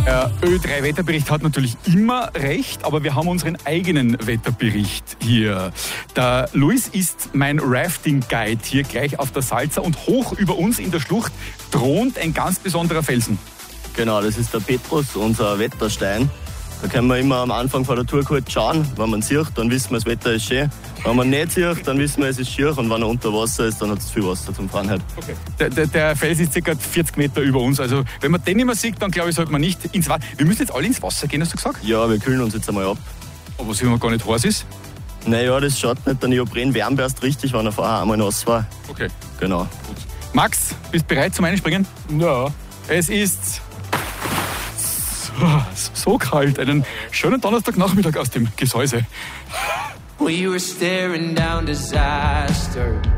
Ö3 Wetterbericht hat natürlich immer recht, aber wir haben unseren eigenen Wetterbericht hier. Der Luis ist mein Rafting-Guide hier gleich auf der Salza und hoch über uns in der Schlucht thront ein ganz besonderer Felsen. Genau, das ist der Petrus, unser Wetterstein. Da können wir immer am Anfang von der Tour kurz schauen. Wenn man sieht, dann wissen wir, das Wetter ist schön. Wenn man nicht sieht, dann wissen wir, es ist schier. Und wenn er unter Wasser ist, dann hat es viel Wasser zum Fahren. Halt. Okay. Der Fels ist ca. 40 Meter über uns. Also wenn man den nicht mehr sieht, dann glaube ich, sollte man nicht ins Wasser. Wir müssen jetzt alle ins Wasser gehen, hast du gesagt? Ja, wir kühlen uns jetzt einmal ab. Aber was, wenn man gar nicht heiß ist? Naja, das schaut nicht. Der Neopren wärmt erst richtig, wenn er vorher einmal nass war. Okay. Genau. Gut. Max, bist du bereit zum Einspringen? Ja. Es ist so kalt. Einen schönen Donnerstagnachmittag aus dem Gesäuse. We were staring down disaster.